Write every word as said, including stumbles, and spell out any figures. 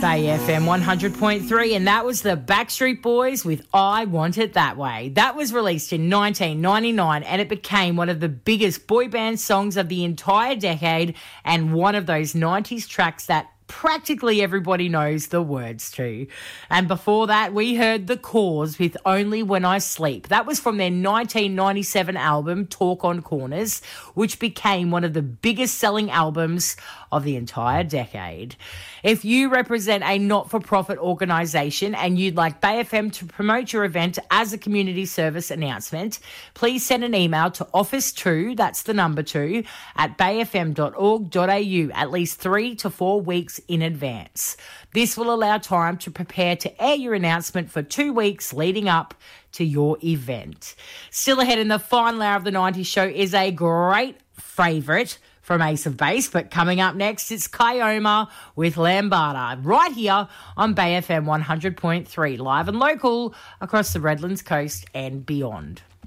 Bay F M one hundred point three, and that was the Backstreet Boys with I Want It That Way. That was released in nineteen ninety-nine, and it became one of the biggest boy band songs of the entire decade, and one of those nineties tracks that practically everybody knows the words to. And before that, we heard The Cause with Only When I Sleep. That was from their nineteen ninety-seven album, Talk on Corners, which became one of the biggest selling albums of the entire decade. If you represent a not-for-profit organisation and you'd like Bay F M to promote your event as a community service announcement, please send an email to office two, that's the number two, at bay f m dot org dot a u at least three to four weeks in advance. This will allow time to prepare to air your announcement for two weeks leading up to your event. Still ahead in the final hour of the nineties show is a great favourite from Ace of Base, but coming up next, it's Kioma with Lambada, right here on Bay F M one hundred point three, live and local across the Redlands coast and beyond.